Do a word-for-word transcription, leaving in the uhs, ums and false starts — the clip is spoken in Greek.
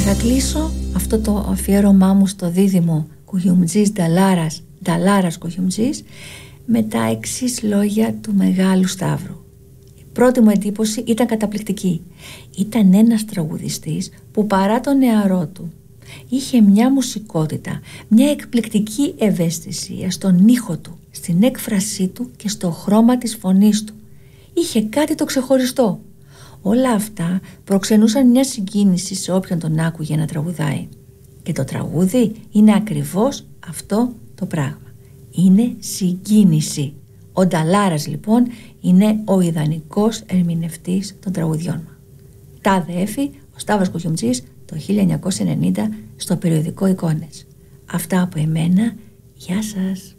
Θα κλείσω αυτό το αφιέρωμά μου στο δίδυμο Κουγιουμτζής Νταλάρας, Νταλάρας Κουγιουμτζής, με τα εξής λόγια του Μεγάλου Σταύρου. Η πρώτη μου εντύπωση ήταν καταπληκτική. Ήταν ένας τραγουδιστής που παρά το νεαρό του είχε μια μουσικότητα, μια εκπληκτική ευαίσθησία στον ήχο του, στην έκφρασή του και στο χρώμα της φωνής του. Είχε κάτι το ξεχωριστό. Όλα αυτά προξενούσαν μια συγκίνηση σε όποιον τον άκουγε να τραγουδάει. Και το τραγούδι είναι ακριβώς αυτό το πράγμα. Είναι συγκίνηση. Ο Νταλάρας λοιπόν είναι ο ιδανικός ερμηνευτής των τραγουδιών μας. Τάδε έφη ο Σταύρος Κουγιουμτζής το χίλια εννιακόσια ενενήντα στο περιοδικό Εικόνες. Αυτά από εμένα. Γεια σας.